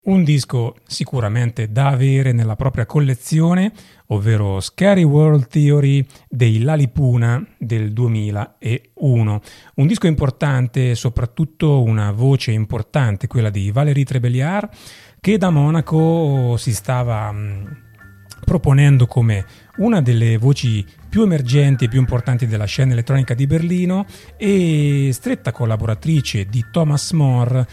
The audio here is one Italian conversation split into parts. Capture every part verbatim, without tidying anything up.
Un disco sicuramente da avere nella propria collezione, ovvero Scary World Theory dei Lalipuna del duemilauno. Un disco importante, soprattutto una voce importante, quella di Valérie Trébéliard, che da Monaco si stava mh, proponendo come una delle voci più emergenti e più importanti della scena elettronica di Berlino e stretta collaboratrice di Thomas More,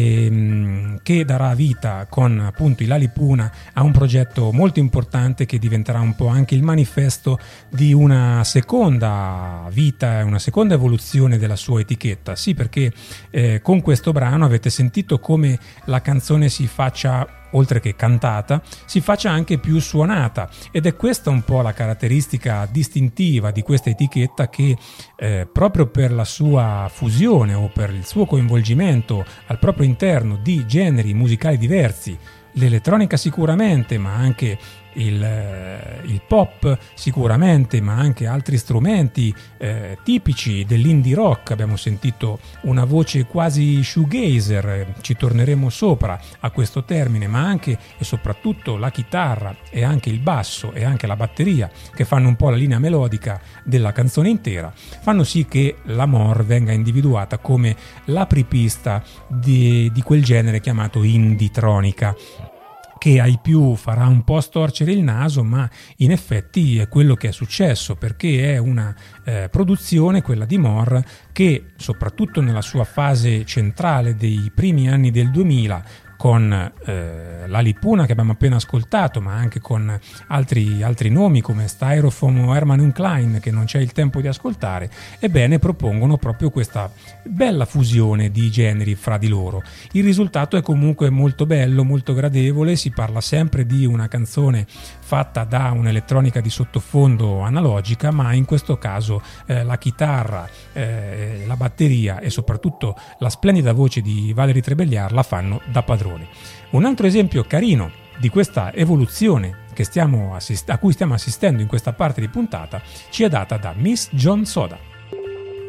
e, che darà vita con appunto i Lalipuna a un progetto molto importante che diventerà un po' anche il manifesto di una seconda vita, una seconda evoluzione della sua etichetta. Sì, perché eh, con questo brano avete sentito come la canzone si faccia, oltre che cantata, si faccia anche più suonata, ed è questa un po' la caratteristica distintiva di questa etichetta che eh, proprio per la sua fusione o per il suo coinvolgimento al proprio interno di generi musicali diversi, l'elettronica sicuramente, ma anche il, il pop sicuramente, ma anche altri strumenti eh, tipici dell'indie rock. Abbiamo sentito una voce quasi shoegazer, ci torneremo sopra a questo termine, ma anche e soprattutto la chitarra e anche il basso e anche la batteria, che fanno un po' la linea melodica della canzone intera, fanno sì che la More venga individuata come l'apripista di, di quel genere chiamato indie-tronica, che ai più farà un po' storcere il naso, ma in effetti è quello che è successo, perché è una eh, produzione, quella di More, che soprattutto nella sua fase centrale dei primi anni del duemila, con eh, Lalipuna che abbiamo appena ascoltato, ma anche con altri, altri nomi come Styrofoam o Hermann und Klein, che non c'è il tempo di ascoltare, ebbene propongono proprio questa bella fusione di generi fra di loro. Il risultato è comunque molto bello, molto gradevole, si parla sempre di una canzone fatta da un'elettronica di sottofondo analogica, ma in questo caso eh, la chitarra, eh, la batteria e soprattutto la splendida voce di Valérie Trébéliard la fanno da padrone. Un altro esempio carino di questa evoluzione che stiamo assist- a cui stiamo assistendo in questa parte di puntata ci è data da Miss John Soda.